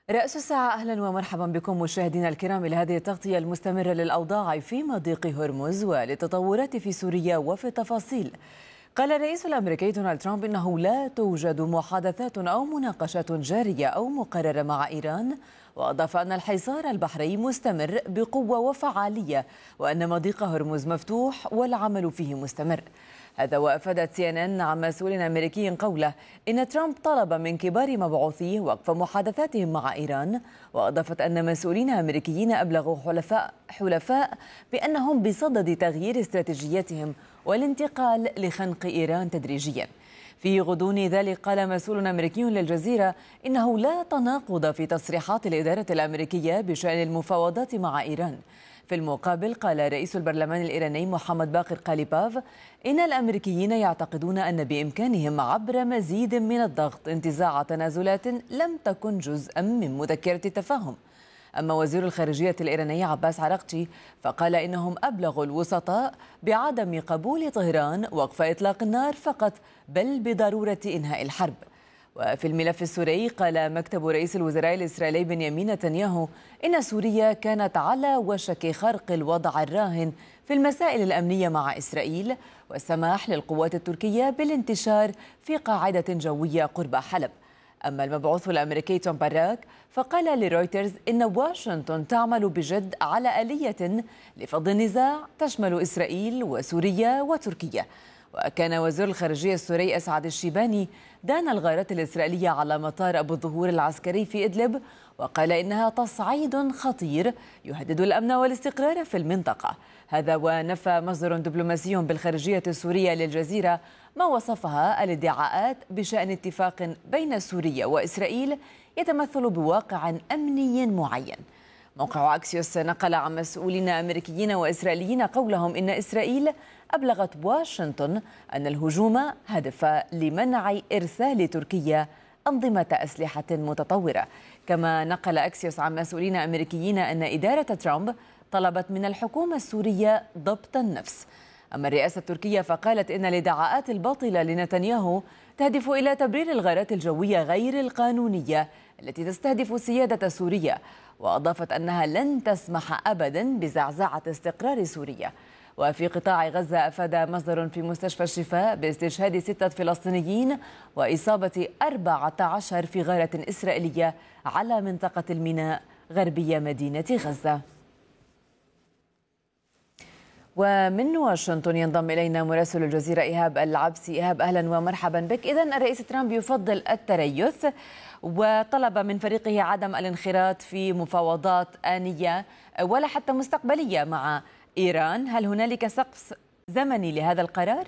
رأس الساعة، أهلا ومرحبا بكم مشاهدينا الكرام إلى هذه التغطية المستمرة للأوضاع في مضيق هرمز وللتطورات في سوريا. وفي التفاصيل، قال الرئيس الأمريكي دونالد ترامب إنه لا توجد محادثات أو مناقشات جارية أو مقررة مع إيران، وأضاف أن الحصار البحري مستمر بقوة وفعالية، وأن مضيق هرمز مفتوح والعمل فيه مستمر. هذا وأفادت CNN عن مسؤول أمريكي قوله إن ترامب طلب من كبار مبعوثيه وقف محادثاتهم مع إيران، وأضافت أن مسؤولين أمريكيين أبلغوا حلفاء بأنهم بصدد تغيير استراتيجيتهم والانتقال لخنق إيران تدريجيا. في غضون ذلك، قال مسؤول أمريكي للجزيرة إنه لا تناقض في تصريحات الإدارة الأمريكية بشأن المفاوضات مع إيران. في المقابل، قال رئيس البرلمان الإيراني محمد باقر قاليباف إن الأمريكيين يعتقدون أن بإمكانهم عبر مزيد من الضغط انتزاع تنازلات لم تكن جزءا من مذكرة التفاهم. أما وزير الخارجية الإيراني عباس عراقچي فقال إنهم أبلغوا الوسطاء بعدم قبول طهران وقف إطلاق النار فقط، بل بضرورة إنهاء الحرب. وفي الملف السوري، قال مكتب رئيس الوزراء الإسرائيلي بنيامين نتنياهو إن سوريا كانت على وشك خرق الوضع الراهن في المسائل الأمنية مع إسرائيل، والسماح للقوات التركية بالانتشار في قاعدة جوية قرب حلب. أما المبعوث الأمريكي توم باراك فقال لرويترز إن واشنطن تعمل بجد على آلية لفض النزاع تشمل إسرائيل وسوريا وتركيا. وكان وزير الخارجية السوري أسعد الشيباني دان الغارات الإسرائيلية على مطار أبو الظهور العسكري في إدلب، وقال إنها تصعيد خطير يهدد الأمن والاستقرار في المنطقة. هذا ونفى مصدر دبلوماسي بالخارجية السورية للجزيرة ما وصفها الادعاءات بشأن اتفاق بين سوريا وإسرائيل يتمثل بواقع أمني معين. موقع أكسيوس نقل عن مسؤولين أمريكيين وإسرائيليين قولهم إن إسرائيل أبلغت واشنطن أن الهجوم هدف لمنع إرسال تركيا أنظمة أسلحة متطورة. كما نقل أكسيوس عن مسؤولين أمريكيين أن إدارة ترامب طلبت من الحكومة السورية ضبط النفس. أما الرئاسة التركية فقالت إن الادعاءات الباطلة لنتنياهو تهدف إلى تبرير الغارات الجوية غير القانونية التي تستهدف سيادة سوريا، وأضافت أنها لن تسمح أبدا بزعزعة استقرار سوريا. وفي قطاع غزة، أفاد مصدر في مستشفى الشفاء باستشهاد 6 فلسطينيين وإصابة 14 في غارة إسرائيلية على منطقة الميناء غربية مدينة غزة. ومن واشنطن ينضم إلينا مراسل الجزيرة إيهاب العبسي. إيهاب، أهلا ومرحبا بك. إذن الرئيس ترامب يفضل التريث وطلب من فريقه عدم الانخراط في مفاوضات آنية ولا حتى مستقبلية مع إيران. هل هنالك سقف زمني لهذا القرار؟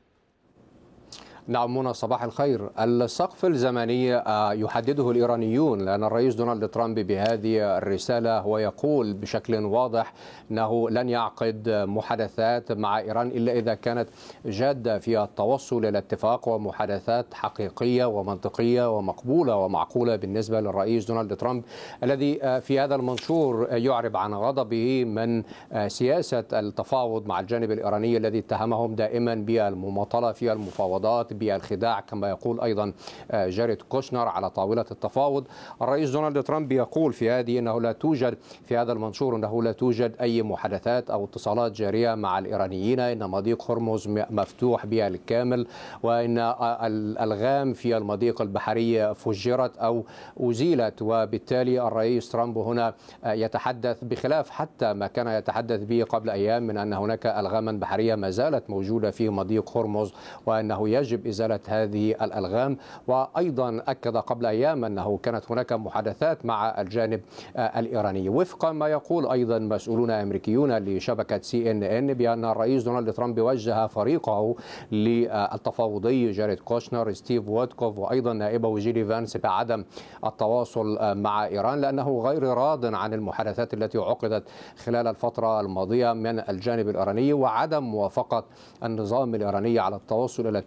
نعم منى، صباح الخير. السقف الزمني يحدده الإيرانيون، لأن الرئيس دونالد ترامب بهذه الرسالة هو يقول بشكل واضح أنه لن يعقد محادثات مع إيران إلا إذا كانت جادة في التوصل إلى اتفاق ومحادثات حقيقية ومنطقية ومقبولة ومعقولة بالنسبة للرئيس دونالد ترامب، الذي في هذا المنشور يعرب عن غضبه من سياسة التفاوض مع الجانب الإيراني الذي اتهمهم دائما بالمماطلة في المفاوضات، بالخداع كما يقول أيضا جاريد كوشنر على طاولة التفاوض. الرئيس دونالد ترامب يقول في هذه أنه لا توجد في هذا المنشور أنه لا توجد أي محادثات أو اتصالات جارية مع الإيرانيين، إن مضيق هرمز مفتوح بالكامل، وإن الألغام في المضيق البحري فجرت أو أزيلت. وبالتالي الرئيس ترامب هنا يتحدث بخلاف حتى ما كان يتحدث به قبل أيام من أن هناك ألغاما بحرية ما زالت موجودة في مضيق هرمز وأنه يجب إزالة هذه الألغام. وأيضا أكد قبل أيام أنه كانت هناك محادثات مع الجانب الإيراني، وفق ما يقول أيضا مسؤولون أمريكيون لشبكة CNN بأن الرئيس دونالد ترامب وجه فريقه للتفاوضي جاريد كوشنر، ستيف وودكوف، وأيضا نائبه جيدي فانس بعدم التواصل مع إيران، لأنه غير راض عن المحادثات التي عقدت خلال الفترة الماضية من الجانب الإيراني، وعدم موافقة النظام الإيراني على التوصل إلى اتفاق وفق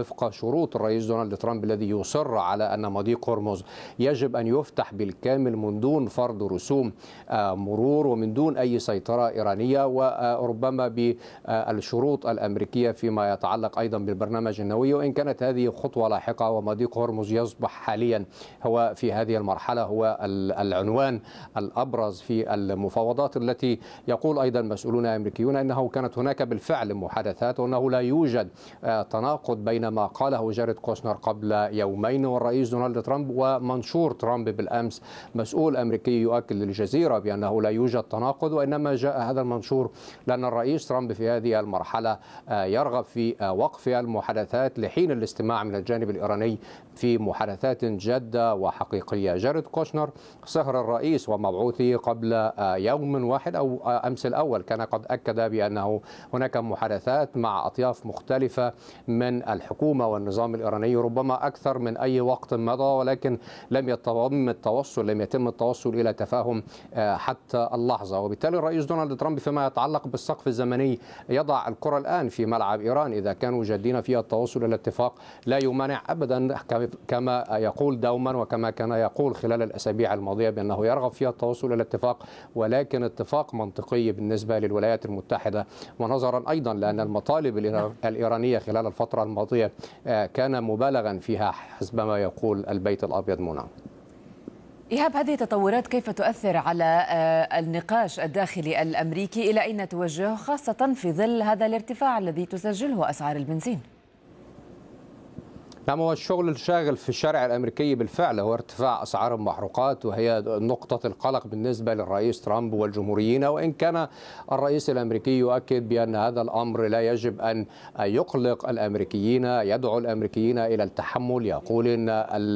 وفق شروط الرئيس دونالد ترامب الذي يصر على أن مضيق هرمز يجب أن يفتح بالكامل من دون فرض رسوم مرور ومن دون أي سيطرة إيرانية، وربما بالشروط الأمريكية فيما يتعلق أيضا بالبرنامج النووي، وإن كانت هذه خطوة لاحقة. ومضيق هرمز يصبح حاليا هو في هذه المرحلة هو العنوان الأبرز في المفاوضات، التي يقول أيضا مسؤولون أمريكيون أنه كانت هناك بالفعل محادثات وأنه لا يوجد تناقض بين ما قاله جاريد كوشنر قبل يومين والرئيس دونالد ترامب ومنشور ترامب بالأمس. مسؤول أمريكي يؤكد للجزيرة بأنه لا يوجد تناقض، وإنما جاء هذا المنشور لأن الرئيس ترامب في هذه المرحلة يرغب في وقف المحادثات لحين الاستماع من الجانب الإيراني في محادثات جادة وحقيقية. جاريد كوشنر صهر الرئيس ومبعوثه قبل يوم واحد أو أمس الأول كان قد أكد بأنه هناك محادثات مع أطياف مختلفة من الحكومة والنظام الإيراني ربما أكثر من أي وقت مضى، ولكن لم يتم التوصل إلى تفاهم حتى اللحظة. وبالتالي الرئيس دونالد ترامب فيما يتعلق بالسقف الزمني يضع الكرة الآن في ملعب إيران. إذا كانوا جادين في التوصل إلى اتفاق لا يمانع أبدا كما يقول دوما وكما كان يقول خلال الأسابيع الماضية بأنه يرغب في التوصل إلى اتفاق، ولكن اتفاق منطقي بالنسبة للولايات المتحدة، ونظرا أيضا لأن المطالب الإيرانية خلال الفترة الماضية كان مبالغا فيها حسب ما يقول البيت الأبيض. منى إيهاب، هذه التطورات كيف تؤثر على النقاش الداخلي الأمريكي؟ إلى أين توجهه خاصة في ظل هذا الارتفاع الذي تسجله أسعار البنزين؟ نعم، هو الشغل الشاغل في الشارع الأمريكي بالفعل هو ارتفاع أسعار المحروقات، وهي نقطة القلق بالنسبة للرئيس ترامب والجمهوريين. وإن كان الرئيس الأمريكي يؤكد بأن هذا الأمر لا يجب أن يقلق الأمريكيين، يدعو الأمريكيين إلى التحمل، يقول أن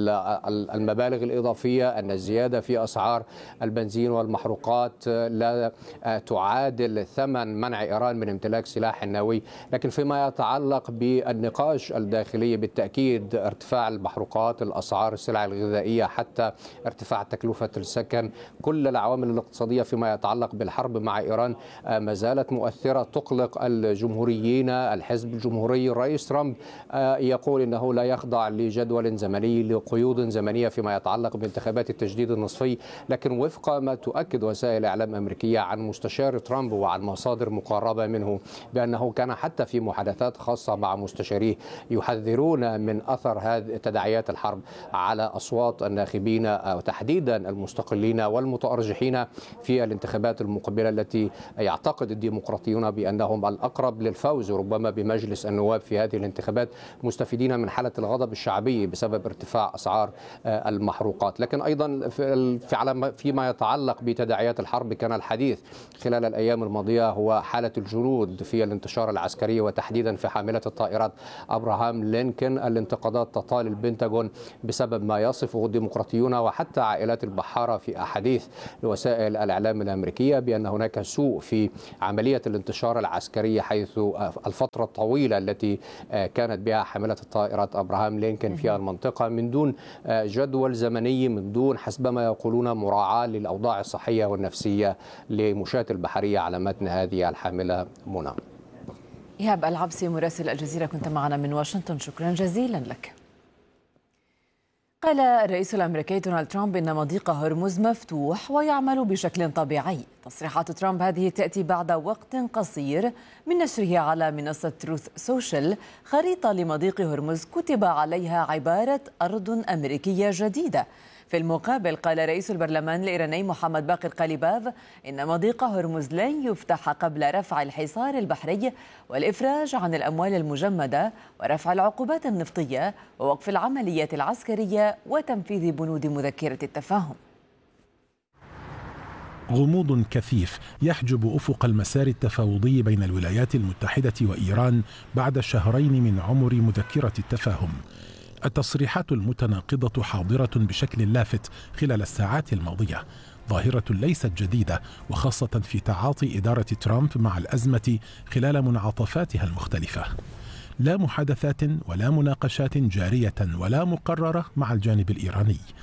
المبالغ الإضافية، أن الزيادة في أسعار البنزين والمحروقات لا تعادل ثمن منع إيران من امتلاك سلاح نووي. لكن فيما يتعلق بالنقاش الداخلي بالتأكيد ارتفاع المحروقات، الأسعار، السلع الغذائية، حتى ارتفاع تكلفة السكن، كل العوامل الاقتصادية فيما يتعلق بالحرب مع إيران ما زالت مؤثرة تقلق الجمهوريين. الحزب الجمهوري الرئيس ترامب يقول إنه لا يخضع لجدول زمني، لقيود زمنية فيما يتعلق بانتخابات التجديد النصفي. لكن وفق ما تؤكد وسائل إعلام أمريكية عن مستشار ترامب وعن مصادر مقربة منه بأنه كان حتى في محادثات خاصة مع مستشاريه يحذرون من أثر هذه تداعيات الحرب على أصوات الناخبين وتحديدا المستقلين والمتأرجحين في الانتخابات المقبلة، التي يعتقد الديمقراطيون بأنهم الأقرب للفوز ربما بمجلس النواب في هذه الانتخابات، مستفيدين من حالة الغضب الشعبي بسبب ارتفاع أسعار المحروقات. لكن أيضا فيما يتعلق بتداعيات الحرب كان الحديث خلال الأيام الماضية هو حالة الجنود في الانتشار العسكري وتحديدا في حاملة الطائرات أبراهام لينكولن. الانتقادات تطال البنتاغون بسبب ما يصفه الديمقراطيون وحتى عائلات البحارة في أحاديث لوسائل الإعلام الأمريكية بأن هناك سوء في عملية الانتشار العسكري، حيث الفترة الطويلة التي كانت بها حاملة الطائرات أبراهام لينكولن في المنطقة من دون جدول زمني، من دون حسب ما يقولون مراعاة للأوضاع الصحية والنفسية لمشاة البحرية على متن هذه الحاملة. منى إيهاب العبسي مراسل الجزيرة كنت معنا من واشنطن، شكرا جزيلا لك. قال الرئيس الأمريكي دونالد ترامب إن مضيق هرمز مفتوح ويعمل بشكل طبيعي. تصريحات ترامب هذه تأتي بعد وقت قصير من نشره على منصة تروث سوشيال خريطة لمضيق هرمز كتب عليها عبارة أرض أمريكية جديدة. في المقابل قال رئيس البرلمان الإيراني محمد باقر قليباف إن مضيق هرمز لن يفتح قبل رفع الحصار البحري والإفراج عن الأموال المجمدة ورفع العقوبات النفطية ووقف العمليات العسكرية وتنفيذ بنود مذكرة التفاهم. غموض كثيف يحجب أفق المسار التفاوضي بين الولايات المتحدة وإيران بعد شهرين من عمر مذكرة التفاهم. التصريحات المتناقضة حاضرة بشكل لافت خلال الساعات الماضية، ظاهرة ليست جديدة وخاصة في تعاطي إدارة ترامب مع الأزمة خلال منعطفاتها المختلفة. لا محادثات ولا مناقشات جارية ولا مقررة مع الجانب الإيراني.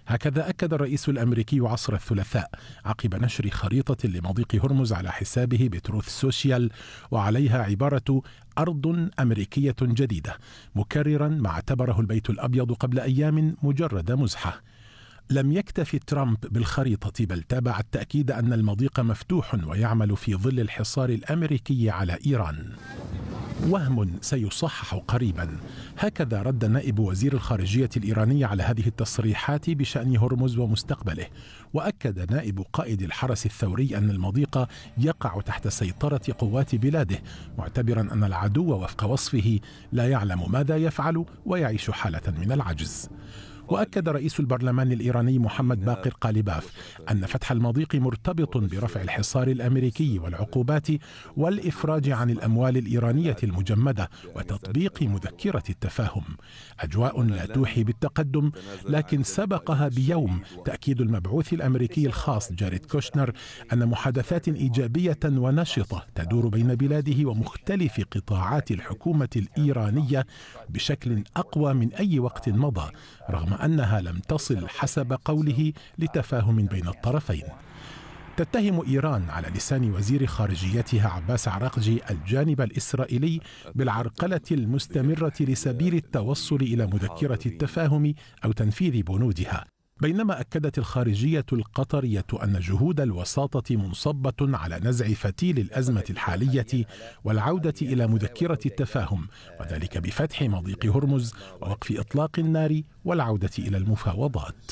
هكذا أكد الرئيس الأمريكي عصر الثلاثاء عقب نشر خريطة لمضيق هرمز على حسابه بتروث سوشيال، وعليها عبارة أرض أمريكية جديدة، مكررا ما اعتبره البيت الأبيض قبل أيام مجرد مزحة. لم يكتف ترامب بالخريطة، بل تابع التأكيد أن المضيق مفتوح ويعمل في ظل الحصار الأمريكي على إيران. وهم سيصحح قريبا، هكذا رد نائب وزير الخارجية الإيراني على هذه التصريحات بشأن هرمز ومستقبله. وأكد نائب قائد الحرس الثوري أن المضيق يقع تحت سيطرة قوات بلاده، معتبرا أن العدو وفق وصفه لا يعلم ماذا يفعل ويعيش حالة من العجز. وأكد رئيس البرلمان الإيراني محمد باقر قالباف أن فتح المضيق مرتبط برفع الحصار الأمريكي والعقوبات والإفراج عن الأموال الإيرانية المجمدة وتطبيق مذكرة التفاهم. أجواء لا توحي بالتقدم، لكن سبقها بيوم تأكيد المبعوث الأمريكي الخاص جاريد كوشنر أن محادثات إيجابية ونشطة تدور بين بلاده ومختلف قطاعات الحكومة الإيرانية بشكل أقوى من أي وقت مضى، رغم أنها لم تصل حسب قوله لتفاهم بين الطرفين. تتهم إيران على لسان وزير خارجيتها عباس عراقجي الجانب الإسرائيلي بالعرقلة المستمرة لسبيل التوصل إلى مذكرة التفاهم أو تنفيذ بنودها، بينما أكدت الخارجية القطرية أن جهود الوساطة منصبة على نزع فتيل الأزمة الحالية والعودة إلى مذكرة التفاهم، وذلك بفتح مضيق هرمز ووقف إطلاق النار والعودة إلى المفاوضات.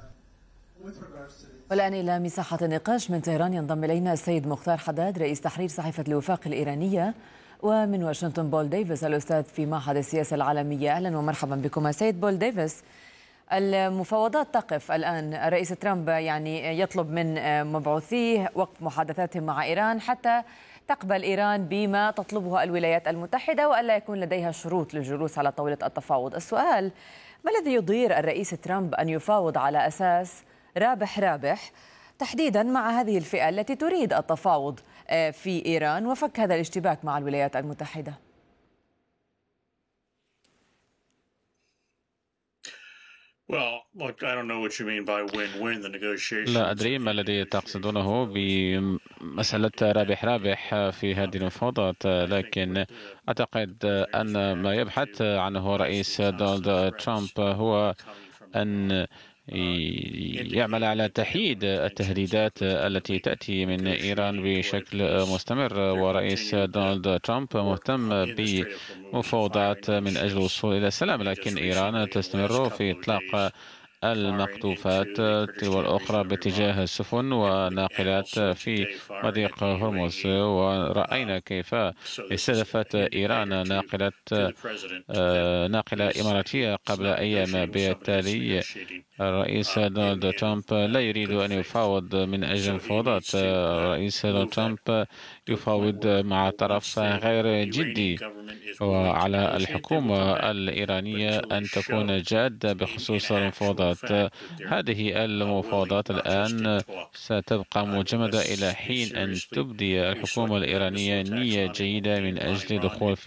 والآن إلى مساحة النقاش من طهران ينضم إلينا السيد مختار حداد رئيس تحرير صحيفة الوفاق الإيرانية، ومن واشنطن بول ديفيس الأستاذ في معهد السياسة العالمية. أهلا ومرحبا بكم سيد بول ديفيس. المفاوضات تقف الآن، الرئيس ترامب يعني يطلب من مبعوثيه وقف محادثاتهم مع إيران حتى تقبل إيران بما تطلبه الولايات المتحدة وألا يكون لديها شروط للجلوس على طاولة التفاوض. السؤال: ما الذي يضير الرئيس ترامب أن يفاوض على أساس رابح رابح تحديدا مع هذه الفئة التي تريد التفاوض في إيران وفك هذا الاشتباك مع الولايات المتحدة؟ لا أدري ما الذي تقصدونه بمسألة رابح رابح في هذه المفاوضات، لكن أعتقد أن ما يبحث عنه رئيس دونالد ترامب هو أن يعمل على تحييد التهديدات التي تأتي من إيران بشكل مستمر، ورئيس دونالد ترامب مهتم بمفاوضات من أجل الوصول إلى السلام، لكن إيران تستمر في إطلاق المقذوفات تلو الأخرى باتجاه السفن وناقلات في مضيق هرمز. ورأينا كيف استهدفت إيران ناقلة إماراتية قبل أيام. بالتالي الرئيس دونالد ترامب لا يريد أن يفاوض من أجل المفاوضات. الرئيس دونالد ترامب يفاوض مع طرف غير جدي، وعلى الحكومة الإيرانية أن تكون جادة بخصوص المفاوضات. هذه المفاوضات الآن ستبقى مجمدة إلى حين أن تبدي الحكومة الإيرانية نية جيدة من أجل دخول